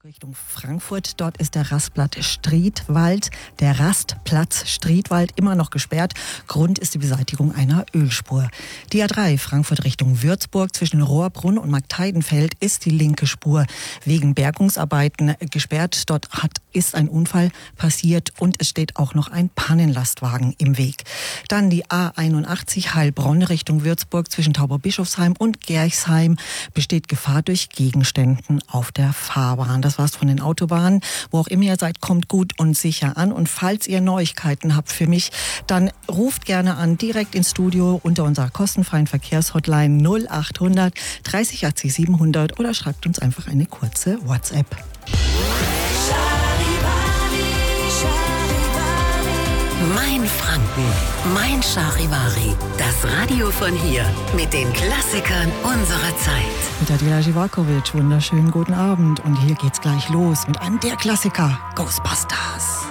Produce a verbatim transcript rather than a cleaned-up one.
Richtung Frankfurt, dort ist der Rastplatz Striedwald, der Rastplatz Striedwald immer noch gesperrt. Grund ist die Beseitigung einer Ölspur. Die A drei Frankfurt Richtung Würzburg zwischen Rohrbrunn und Marktheidenfeld ist die linke Spur wegen Bergungsarbeiten gesperrt. Dort hat, ist ein Unfall passiert und es steht auch noch ein Pannenlastwagen im Weg. Dann die A einundachtzig Heilbronn Richtung Würzburg zwischen Tauberbischofsheim und Gerchsheim besteht Gefahr durch Gegenständen auf der Fahrbahn. Das war's von den Autobahnen. Wo auch immer ihr seid, kommt gut und sicher an. Und falls ihr Neuigkeiten habt für mich, dann ruft gerne an, direkt ins Studio unter unserer kostenfreien Verkehrshotline null achthundert dreißig achtzig siebenhundert oder schreibt uns einfach eine kurze WhatsApp. Mein Franken, mein Charivari, das Radio von hier mit den Klassikern unserer Zeit. Mit Adela Živaković, wunderschönen guten Abend. Und hier geht's gleich los mit einem der Klassiker, Ghostbusters.